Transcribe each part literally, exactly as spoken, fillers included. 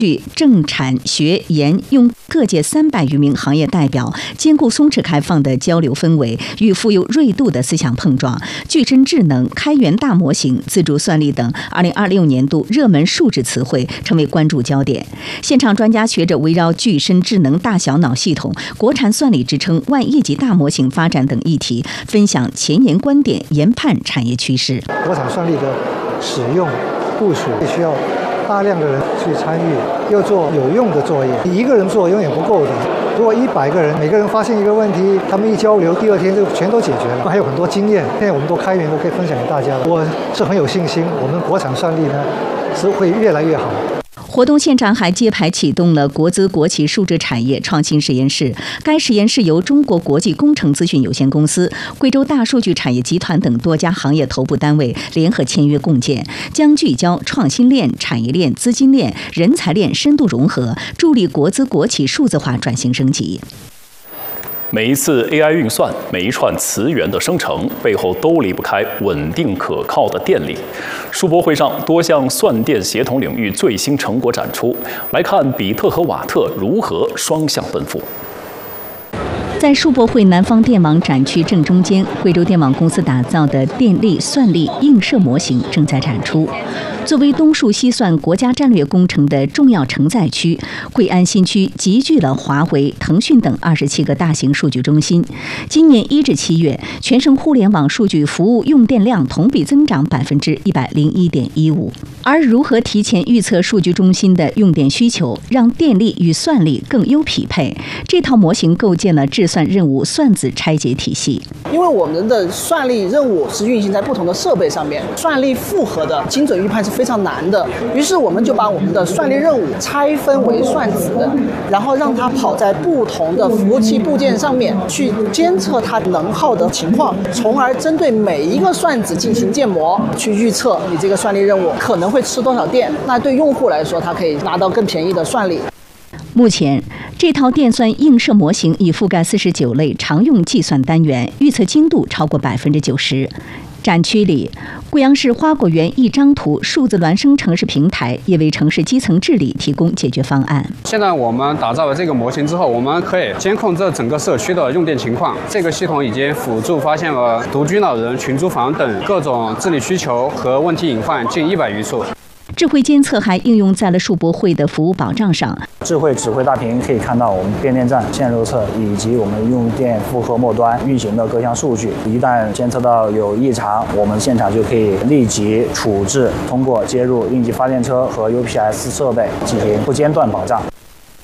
据政产学研用各界三百余名行业代表，兼顾松弛开放的交流氛围与富有锐度的思想碰撞，具身智能、开源大模型、自主算力等二零二六年度热门数字词汇成为关注焦点。现场专家学者围绕具身智能大小脑系统、国产算力支撑、万亿级大模型发展等议题，分享前沿观点，研判产业趋势。 国产算力的使用部署必须要大量的人去参与，要做有用的作业。你一个人做永远不够的。如果一百个人，每个人发现一个问题，他们一交流，第二天就全都解决了。还有很多经验，现在我们都开源，都可以分享给大家。我是很有信心，我们国产算力呢是会越来越好。 活动现场还揭牌启动了国资国企数字产业创新实验室。该实验室由中国国际工程资讯有限公司、贵州大数据产业集团等多家行业头部单位联合签约共建，将聚焦创新链、产业链、资金链、人才链深度融合，助力国资国企数字化转型升级。 每一次 A I 运算，每一串词源的生成，背后都离不开稳定可靠的电力。数博会上，多项算电协同领域最新成果展出，来看比特和瓦特如何双向奔赴。 在数博会南方电网展区正中间，贵州电网公司打造的电力算力映射模型正在展出。作为东数西算国家战略工程的重要承载区，贵安新区集聚了华为、腾讯等二十七个大型数据中心。今年一至七月，全省互联网数据服务用电量同比增长百分之一百零一点一五。而如何提前预测数据中心的用电需求，让电力与算力更优匹配？这套模型构建了智算任务算子拆解体系。 因为我们的算力任务是运行在不同的设备上面，算力复合的精准预判是非常难的。于是我们就把我们的算力任务拆分为算子，然后让它跑在不同的服务器部件上面去监测它能耗的情况，从而针对每一个算子进行建模，去预测你这个算力任务可能会吃多少电。那对用户来说，它可以拿到更便宜的算力。 目前，这套电算映射模型已覆盖四十九类常用计算单元，预测精度超过百分之九十。展区里，贵阳市花果园一张图数字孪生城市平台也为城市基层治理提供解决方案。 现在我们打造了这个模型之后，我们可以监控这整个社区的用电情况。这个系统已经辅助发现了独居老人、群租房等各种治理需求和问题隐患近一百余处。 智慧监测还应用在了数博会的服务保障上。 智慧指挥大屏可以看到我们变电站线路测以及我们用电负荷末端运行的各项数据。一旦监测到有异常，我们现场就可以立即处置，通过接入应急发电车和 U P S 设备进行不间断保障。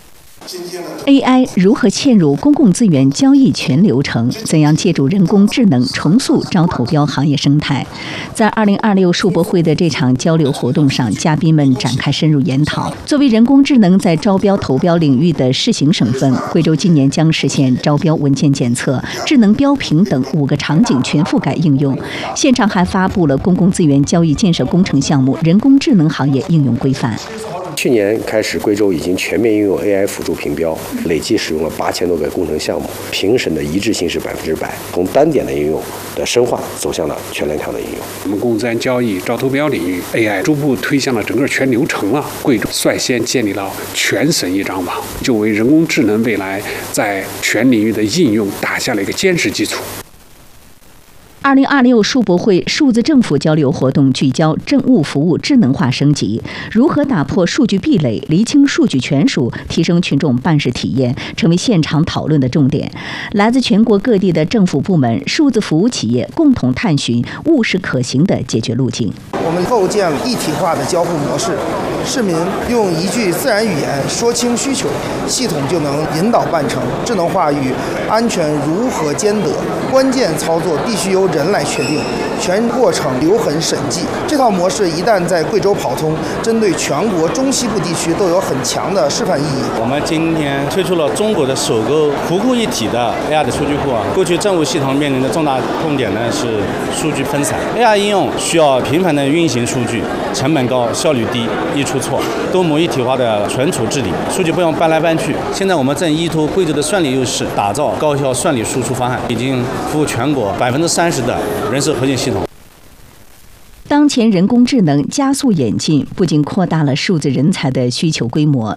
A I 如何嵌入公共资源交易全流程？怎样借助人工智能重塑招投标行业生态？在二零二六数博会的这场交流活动上，嘉宾们展开深入研讨。作为人工智能在招标投标领域的试行省份，贵州今年将实现招标文件检测、智能标评等五个场景全覆盖应用。现场还发布了公共资源交易建设工程项目人工智能行业应用规范。 去年开始，贵州已经全面应用 A I 辅助评标，累计使用了八千多个工程项目，评审的一致性是百分之百。从单点的应用的深化走向了全链条的应用。 我们公共资源交易招投标领域 ，A I 逐步推向了整个全流程了。贵州率先建立了全省一张网，就为人工智能未来在全领域的应用打下了一个坚实基础。 二零二六数博会数字政府交流活动聚焦政务服务智能化升级，如何打破数据壁垒，厘清数据权属，提升群众办事体验，成为现场讨论的重点。来自全国各地的政府部门、数字服务企业共同探寻务实可行的解决路径。 我们构建了一体化的交互模式，市民用一句自然语言说清需求，系统就能引导办成。智能化与安全如何兼得，关键操作必须由人来确定，全过程留痕审计。这套模式一旦在贵州跑通，针对全国中西部地区都有很强的示范意义。 我们今天推出了中国的首个湖库一体的 A I 的数据库啊。过去政务系统面临的重大痛点呢是数据分散 ，A I 应用需要频繁的运行数据，成本高，效率低，易出错。多模一体化的存储治理，数据不用搬来搬去。现在我们正依托贵州的算力优势，打造高效算力输出方案，已经服务全国百分之三十的人事核心系统。 当当前人工智能加速演进，不仅扩大了数字人才的需求规模，